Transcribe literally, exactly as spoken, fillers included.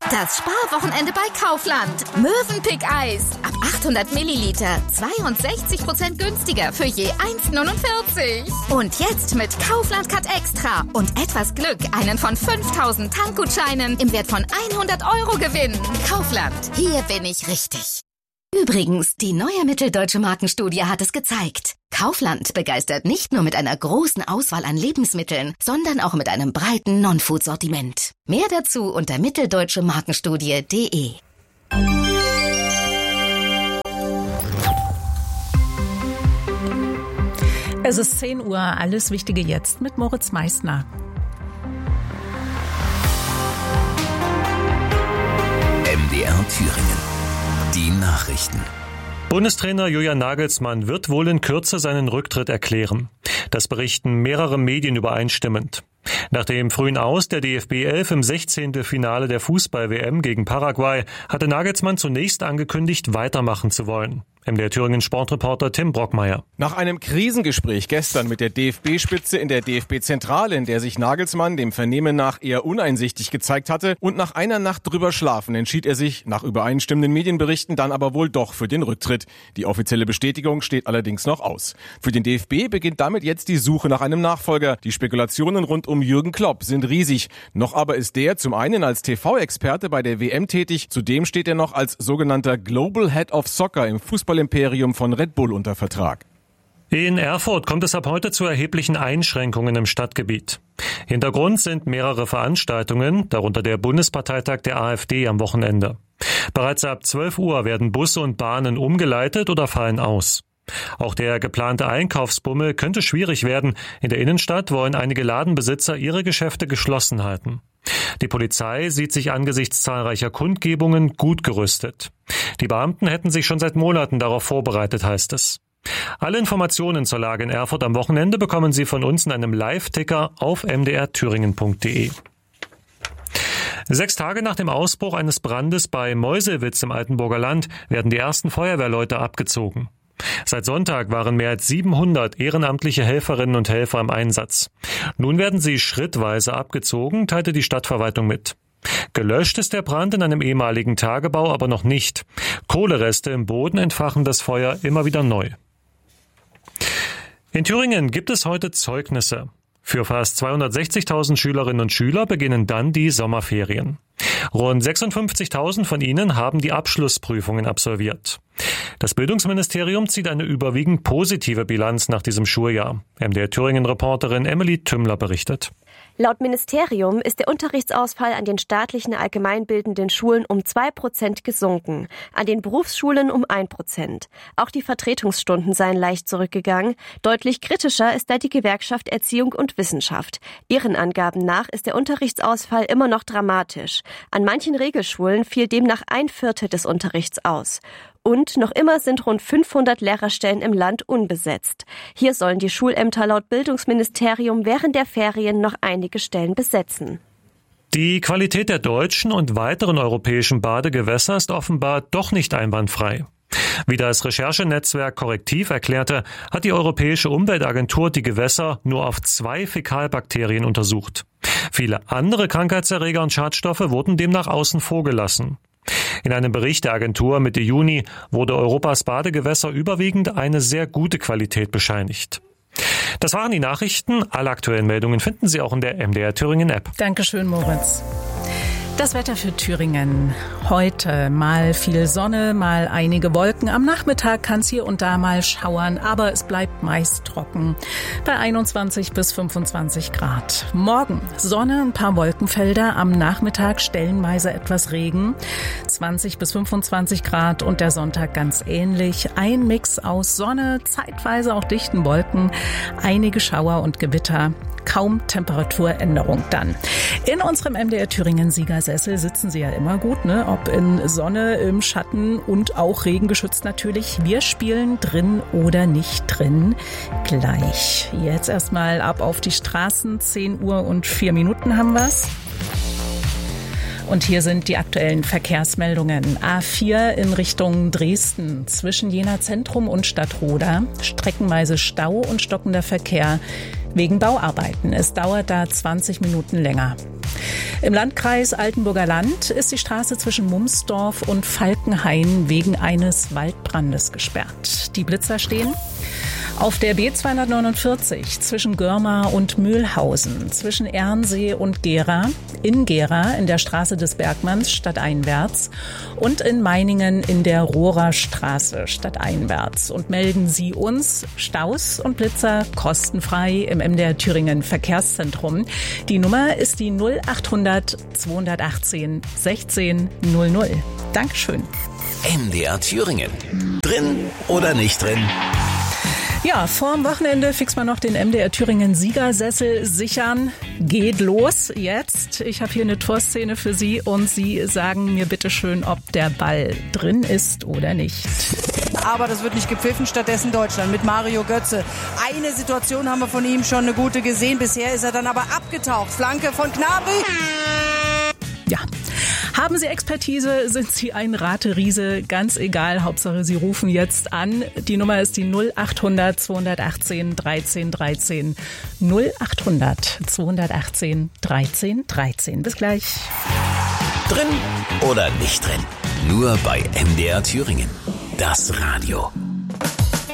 Das Sparwochenende bei Kaufland. Mövenpick-Eis. Ab achthundert Milliliter. zweiundsechzig Prozent günstiger für je eins neunundvierzig. Und jetzt mit Kaufland Cut Extra und etwas Glück einen von fünftausend Tankgutscheinen im Wert von hundert Euro gewinnen. Kaufland. Hier bin ich richtig. Übrigens, die neue mitteldeutsche Markenstudie hat es gezeigt. Kaufland begeistert nicht nur mit einer großen Auswahl an Lebensmitteln, sondern auch mit einem breiten Non-Food-Sortiment. Mehr dazu unter mitteldeutsche Markenstudie punkt de. Es ist zehn Uhr, alles Wichtige jetzt mit Moritz Meissner. M D R Thüringen. Die Nachrichten. Bundestrainer Julian Nagelsmann wird wohl in Kürze seinen Rücktritt erklären. Das berichten mehrere Medien übereinstimmend. Nach dem frühen Aus der D F B elf im sechzehnten Finale der Fußball-W M gegen Paraguay hatte Nagelsmann zunächst angekündigt, weitermachen zu wollen. M D R Thüringen Sportreporter Tim Brockmeier. Nach einem Krisengespräch gestern mit der D F B-Spitze in der D F B-Zentrale, in der sich Nagelsmann dem Vernehmen nach eher uneinsichtig gezeigt hatte, und nach einer Nacht drüber schlafen, entschied er sich, nach übereinstimmenden Medienberichten, dann aber wohl doch für den Rücktritt. Die offizielle Bestätigung steht allerdings noch aus. Für den D F B beginnt damit jetzt die Suche nach einem Nachfolger. Die Spekulationen rund um Jürgen Klopp sind riesig. Noch aber ist der zum einen als T V-Experte bei der W M tätig, zudem steht er noch als sogenannter Global Head of Soccer im Fußball Imperium von Red Bull unter Vertrag. In Erfurt kommt es ab heute zu erheblichen Einschränkungen im Stadtgebiet. Hintergrund sind mehrere Veranstaltungen, darunter der Bundesparteitag der AfD am Wochenende. Bereits ab zwölf Uhr werden Busse und Bahnen umgeleitet oder fallen aus. Auch der geplante Einkaufsbummel könnte schwierig werden. In der Innenstadt wollen einige Ladenbesitzer ihre Geschäfte geschlossen halten. Die Polizei sieht sich angesichts zahlreicher Kundgebungen gut gerüstet. Die Beamten hätten sich schon seit Monaten darauf vorbereitet, heißt es. Alle Informationen zur Lage in Erfurt am Wochenende bekommen Sie von uns in einem Live-Ticker auf m d r thüringen punkt de. Sechs Tage nach dem Ausbruch eines Brandes bei Meuselwitz im Altenburger Land werden die ersten Feuerwehrleute abgezogen. Seit Sonntag waren mehr als siebenhundert ehrenamtliche Helferinnen und Helfer im Einsatz. Nun werden sie schrittweise abgezogen, teilte die Stadtverwaltung mit. Gelöscht ist der Brand in einem ehemaligen Tagebau aber noch nicht. Kohlereste im Boden entfachen das Feuer immer wieder neu. In Thüringen gibt es heute Zeugnisse. Für fast zweihundertsechzigtausend Schülerinnen und Schüler beginnen dann die Sommerferien. Rund sechsundfünfzigtausend von ihnen haben die Abschlussprüfungen absolviert. Das Bildungsministerium zieht eine überwiegend positive Bilanz nach diesem Schuljahr. M D R Thüringen-Reporterin Emily Tümmler berichtet. Laut Ministerium ist der Unterrichtsausfall an den staatlichen allgemeinbildenden Schulen um zwei Prozent gesunken, an den Berufsschulen um ein Prozent. Auch die Vertretungsstunden seien leicht zurückgegangen. Deutlich kritischer ist da die Gewerkschaft Erziehung und Wissenschaft. Ihren Angaben nach ist der Unterrichtsausfall immer noch dramatisch. An manchen Regelschulen fiel demnach ein Viertel des Unterrichts aus. Und noch immer sind rund fünfhundert Lehrerstellen im Land unbesetzt. Hier sollen die Schulämter laut Bildungsministerium während der Ferien noch einige Stellen besetzen. Die Qualität der deutschen und weiteren europäischen Badegewässer ist offenbar doch nicht einwandfrei. Wie das Recherchenetzwerk Korrektiv erklärte, hat die Europäische Umweltagentur die Gewässer nur auf zwei Fäkalbakterien untersucht. Viele andere Krankheitserreger und Schadstoffe wurden demnach außen vor gelassen. In einem Bericht der Agentur Mitte Juni wurde Europas Badegewässer überwiegend eine sehr gute Qualität bescheinigt. Das waren die Nachrichten. Alle aktuellen Meldungen finden Sie auch in der M D R Thüringen App. Dankeschön, Moritz. Das Wetter für Thüringen. Heute mal viel Sonne, mal einige Wolken. Am Nachmittag kann es hier und da mal schauern, aber es bleibt meist trocken. Bei einundzwanzig bis fünfundzwanzig Grad. Morgen Sonne, ein paar Wolkenfelder. Am Nachmittag stellenweise etwas Regen. zwanzig bis fünfundzwanzig Grad und der Sonntag ganz ähnlich. Ein Mix aus Sonne, zeitweise auch dichten Wolken, einige Schauer und Gewitter. Kaum Temperaturänderung dann. In unserem M D R Thüringen Siegersessel sitzen Sie ja immer gut, ne? Ob in Sonne, im Schatten und auch regengeschützt natürlich. Wir spielen drin oder nicht drin. Gleich. Jetzt erstmal ab auf die Straßen. zehn Uhr und vier Minuten haben wir's. Und hier sind die aktuellen Verkehrsmeldungen. A vier in Richtung Dresden zwischen Jena Zentrum und Stadtroda. Streckenweise Stau und stockender Verkehr wegen Bauarbeiten. Es dauert da zwanzig Minuten länger. Im Landkreis Altenburger Land ist die Straße zwischen Mumsdorf und Falkenhain wegen eines Waldbrandes gesperrt. Die Blitzer stehen auf der B zweihundertneunundvierzig zwischen Görmar und Mühlhausen, zwischen Ernsee und Gera, in Gera in der Straße des Bergmanns stadteinwärts und in Meiningen in der Rohrer Straße stadteinwärts. Und melden Sie uns Staus und Blitzer kostenfrei im M D R Thüringen Verkehrszentrum. Die Nummer ist die null achthundert zweihundertachtzehn sechzehn null null. Dankeschön. M D R Thüringen. Drin oder nicht drin? Ja, vorm Wochenende fix mal noch den M D R Thüringen Siegersessel sichern. Geht los jetzt. Ich habe hier eine Torszene für Sie und Sie sagen mir bitte schön, ob der Ball drin ist oder nicht. Aber das wird nicht gepfiffen, stattdessen Deutschland mit Mario Götze. Eine Situation haben wir von ihm schon eine gute gesehen. Bisher ist er dann aber abgetaucht. Flanke von Gnabry. Ja. Haben Sie Expertise, sind Sie ein Rateriese, ganz egal, Hauptsache Sie rufen jetzt an. Die Nummer ist die null achthundert zweihundertachtzehn dreizehn dreizehn. null achthundert zweihundertachtzehn dreizehn dreizehn. Bis gleich. Drin oder nicht drin? Nur bei M D R Thüringen. Das Radio.